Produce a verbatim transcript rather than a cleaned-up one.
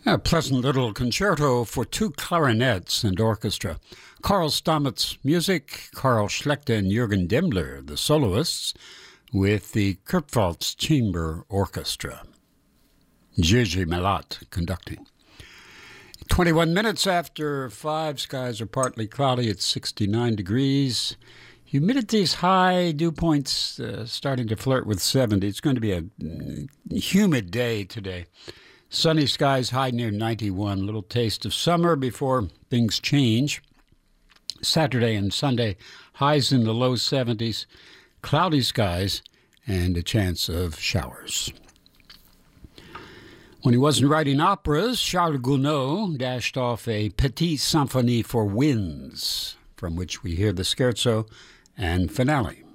A pleasant little concerto for two clarinets and orchestra. Karl Stamets music, Karl Schlechter and Jürgen Demmler, the soloists, with the Kurpfalz Chamber Orchestra. Gigi Melat conducting. twenty-one minutes after five, skies are partly cloudy at sixty-nine degrees. Humidity's high, dew points uh, starting to flirt with seventy. It's going to be a mm, humid day today. Sunny skies, high near ninety-one. Little taste of summer before things change. Saturday and Sunday, highs in the low seventies. Cloudy skies and a chance of showers. When he wasn't writing operas, Charles Gounod dashed off a Petite Symphonie for Winds, from which we hear the scherzo and finale.